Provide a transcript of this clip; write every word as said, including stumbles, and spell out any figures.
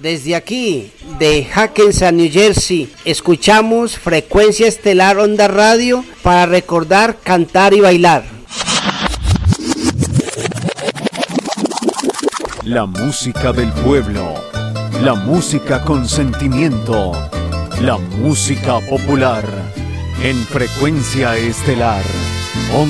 Desde aquí, de Hackensack, New Jersey, escuchamos Frecuencia Estelar Onda Radio para recordar, cantar y bailar. La música del pueblo, la música con sentimiento, la música popular, en Frecuencia Estelar